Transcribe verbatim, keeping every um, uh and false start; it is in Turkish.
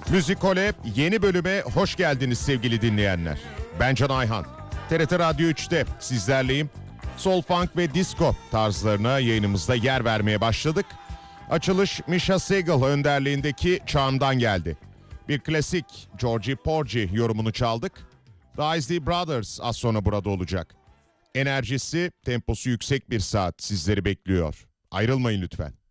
Müzikole yeni bölüme hoş geldiniz sevgili dinleyenler. Ben Can Ayhan. T R T Radyo üçte sizlerleyim. Soul, funk ve disco tarzlarına yayınımızda yer vermeye başladık. Açılış Misha Segal önderliğindeki Charm'dan geldi. Bir klasik Georgie Porgy yorumunu çaldık. The Isley Brothers az sonra burada olacak. Enerjisi, temposu yüksek bir saat sizleri bekliyor. Ayrılmayın lütfen.